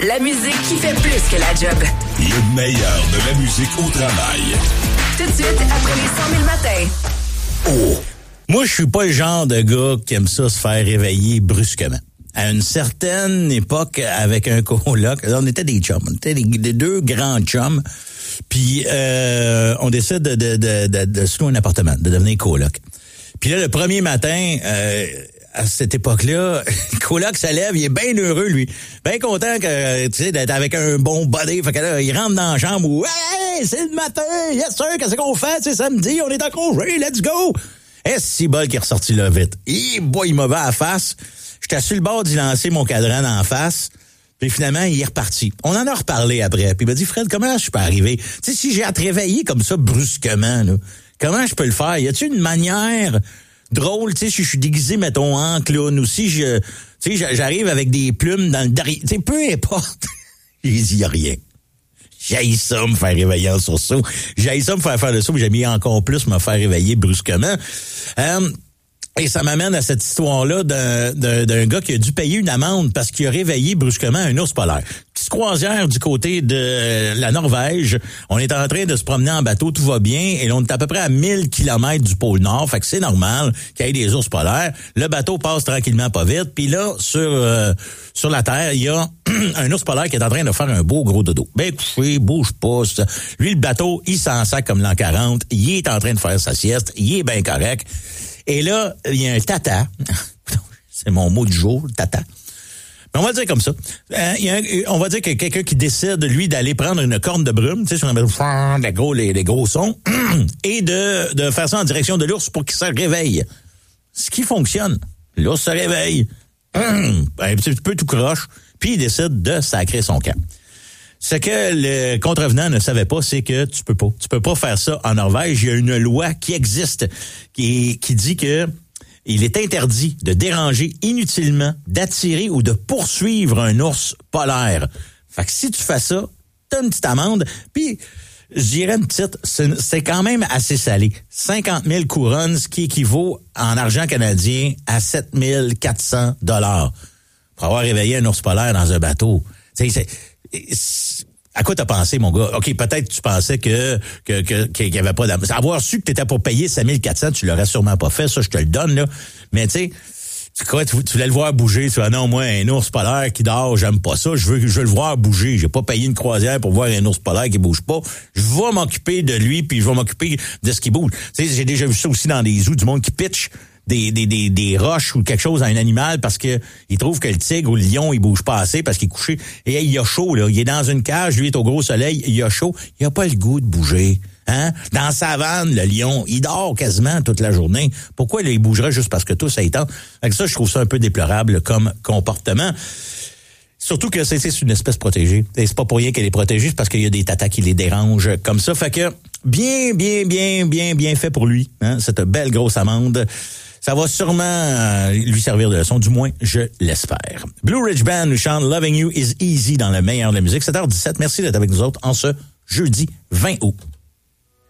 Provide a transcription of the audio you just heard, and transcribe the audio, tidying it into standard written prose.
la musique qui fait plus que la job. Le meilleur de la musique au travail. Tout de suite, après les 100 000 matins. Oh! Moi, je suis pas le genre de gars qui aime ça se faire réveiller brusquement. À une certaine époque, avec un coloc, on était des chums, on était des deux grands chums, puis on décide de se louer un appartement, de devenir coloc. Puis là, le premier matin, à cette époque-là, le coloc se lève, il est bien heureux, lui. Bien content que, tu sais, d'être avec un bon body. Fait que là, il rentre dans la chambre où, hey, c'est le matin, yes sir, qu'est-ce qu'on fait? C'est samedi, on est en congé, let's go! Si bol qui est ressorti là vite. Il m'a vu à la face. J'étais sur le bord d'y lancer mon cadran en face. Puis finalement, il est reparti. On en a reparlé après. Puis il m'a dit, Fred, comment je peux arriver? Tu sais, si j'ai à te réveiller comme ça brusquement, là, comment je peux le faire? Y a-t-il une manière drôle, tu sais, si je suis déguisé, mettons, en clown, ou si j'arrive avec des plumes dans le derrière, tu sais, peu importe. J'ai dit, y a rien. J'haïs ça me faire réveiller en sursaut. J'haïs ça me faire le saut, mais j'aime encore plus me faire réveiller brusquement. Et ça m'amène à cette histoire-là d'un gars qui a dû payer une amende parce qu'il a réveillé brusquement un ours polaire. Petite croisière du côté de la Norvège. On est en train de se promener en bateau, tout va bien, et là, on est à peu près à 1000 km du pôle Nord, fait que c'est normal qu'il y ait des ours polaires. Le bateau passe tranquillement pas vite, puis là, sur la terre, il y a un ours polaire qui est en train de faire un beau gros dodo. Ben couché, bouge pas. Lui, le bateau, il s'en sac comme l'an 40, il est en train de faire sa sieste, il est bien correct. Et là, il y a un tata. C'est mon mot du jour, tata. Mais on va le dire comme ça. On va dire que quelqu'un qui décide, lui, d'aller prendre une corne de brume, tu sais, on appelle les gros sons, et de faire ça en direction de l'ours pour qu'il se réveille. Ce qui fonctionne. L'ours se réveille. Un petit peu tout croche, puis il décide de sacrer son camp. Ce que le contrevenant ne savait pas, c'est que tu peux pas faire ça en Norvège. Il y a une loi qui existe qui dit que il est interdit de déranger inutilement, d'attirer ou de poursuivre un ours polaire. Fait que si tu fais ça, t'as une petite amende. Puis, je dirais une petite, c'est quand même assez salé. 50 000 couronnes, ce qui équivaut en argent canadien à 7 400 $ pour avoir réveillé un ours polaire dans un bateau. À quoi t'as pensé, mon gars? OK, peut-être tu pensais qu'il y avait pas d'amende. Avoir su que t'étais pour payer 5 400, tu l'aurais sûrement pas fait, ça, je te le donne, là. Mais tu sais, tu voulais le voir bouger, tu vois, non, moi, un ours polaire qui dort, j'aime pas ça, je veux le voir bouger. J'ai pas payé une croisière pour voir un ours polaire qui bouge pas. Je vais m'occuper de lui, puis je vais m'occuper de ce qui bouge. Tu sais, j'ai déjà vu ça aussi dans des zoos, du monde qui pitch des roches ou quelque chose à un animal parce que il trouve que le tigre ou le lion, il bouge pas assez parce qu'il est couché. Et il a chaud, là. Il est dans une cage, lui est au gros soleil, il a chaud. Il a pas le goût de bouger. Hein? Dans la savane, le lion, il dort quasiment toute la journée. Pourquoi il bougerait juste parce que tout ça étend? Avec ça, je trouve ça un peu déplorable comme comportement. Surtout que c'est une espèce protégée. Et c'est pas pour rien qu'elle est protégée, c'est parce qu'il y a des tatas qui les dérangent comme ça. Fait que bien fait pour lui. Hein? Cette belle grosse amende. Ça va sûrement lui servir de leçon, du moins, je l'espère. Blue Ridge Band nous chante Loving You is Easy dans le meilleur de la musique. 7h17, merci d'être avec nous autres en ce jeudi 20 août.